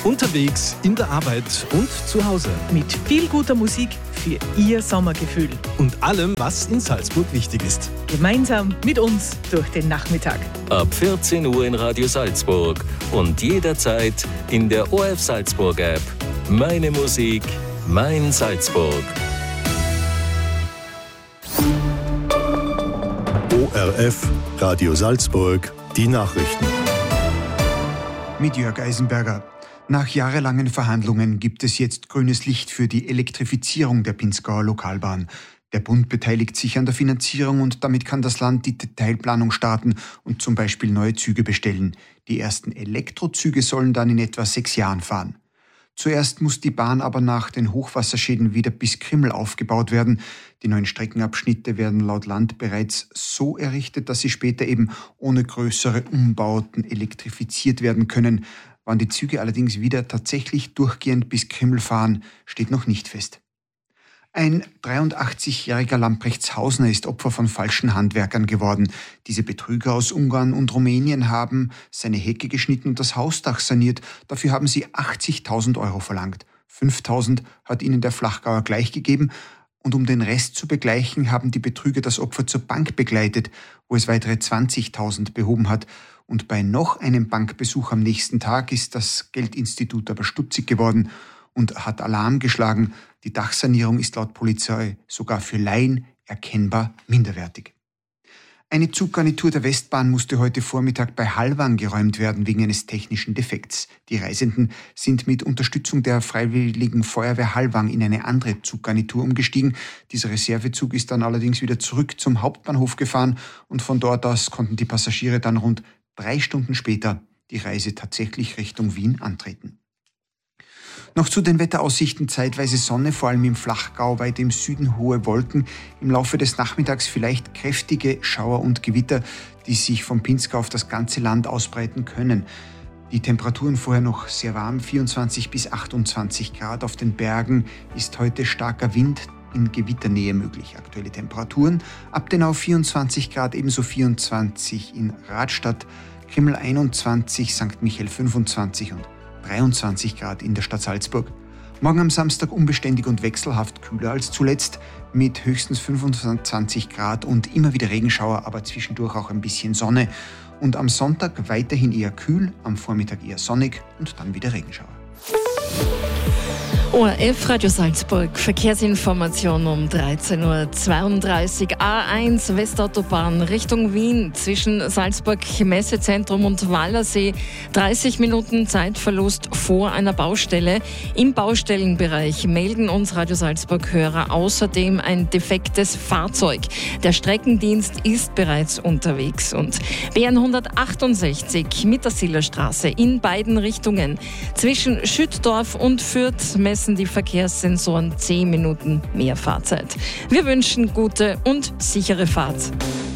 Unterwegs, in der Arbeit und zu Hause. Mit viel guter Musik für Ihr Sommergefühl. Und allem, was in Salzburg wichtig ist. Gemeinsam mit uns durch den Nachmittag. Ab 14 Uhr in Radio Salzburg und jederzeit in der ORF Salzburg App. Meine Musik, mein Salzburg. ORF Radio Salzburg, die Nachrichten. Mit Jörg Eisenberger. Nach jahrelangen Verhandlungen gibt es jetzt grünes Licht für die Elektrifizierung der Pinzgauer Lokalbahn. Der Bund beteiligt sich an der Finanzierung und damit kann das Land die Detailplanung starten und zum Beispiel neue Züge bestellen. Die ersten Elektrozüge sollen dann in etwa 6 Jahren fahren. Zuerst muss die Bahn aber nach den Hochwasserschäden wieder bis Krimml aufgebaut werden. Die neuen Streckenabschnitte werden laut Land bereits so errichtet, dass sie später eben ohne größere Umbauten elektrifiziert werden können. Wann die Züge allerdings wieder tatsächlich durchgehend bis Krimml fahren, steht noch nicht fest. Ein 83-jähriger Lamprechtshausener ist Opfer von falschen Handwerkern geworden. Diese Betrüger aus Ungarn und Rumänien haben seine Hecke geschnitten und das Hausdach saniert. Dafür haben sie 80.000 € verlangt. 5.000 hat ihnen der Flachgauer gleich gegeben. Und um den Rest zu begleichen, haben die Betrüger das Opfer zur Bank begleitet, wo es weitere 20.000 behoben hat. Und bei noch einem Bankbesuch am nächsten Tag ist das Geldinstitut aber stutzig geworden und hat Alarm geschlagen. Die Dachsanierung ist laut Polizei sogar für Laien erkennbar minderwertig. Eine Zuggarnitur der Westbahn musste heute Vormittag bei Hallwang geräumt werden wegen eines technischen Defekts. Die Reisenden sind mit Unterstützung der Freiwilligen Feuerwehr Hallwang in eine andere Zuggarnitur umgestiegen. Dieser Reservezug ist dann allerdings wieder zurück zum Hauptbahnhof gefahren und von dort aus konnten die Passagiere dann rund 3 Stunden später die Reise tatsächlich Richtung Wien antreten. Noch zu den Wetteraussichten: zeitweise Sonne, vor allem im Flachgau, weit im Süden hohe Wolken. Im Laufe des Nachmittags vielleicht kräftige Schauer und Gewitter, die sich vom Pinzgau auf das ganze Land ausbreiten können. Die Temperaturen vorher noch sehr warm, 24 bis 28 Grad. Auf den Bergen ist heute starker Wind in Gewitternähe möglich. Aktuelle Temperaturen: Abtenau 24 Grad, ebenso 24 in Radstadt, Krimml 21, St. Michael 25 und 23 Grad in der Stadt Salzburg. Morgen am Samstag unbeständig und wechselhaft, kühler als zuletzt, mit höchstens 25 Grad und immer wieder Regenschauer, aber zwischendurch auch ein bisschen Sonne. Und am Sonntag weiterhin eher kühl, am Vormittag eher sonnig und dann wieder Regenschauer. ORF Radio Salzburg, Verkehrsinformation um 13.32 Uhr. A1 Westautobahn Richtung Wien zwischen Salzburg Messezentrum und Wallersee. 30 Minuten Zeitverlust vor einer Baustelle. Im Baustellenbereich melden uns Radio Salzburg Hörer außerdem ein defektes Fahrzeug. Der Streckendienst ist bereits unterwegs. Und BN 168 Mittersillerstraße in beiden Richtungen. Zwischen Schüttdorf und Fürth messen die Verkehrssensoren 10 Minuten mehr Fahrzeit. Wir wünschen gute und sichere Fahrt.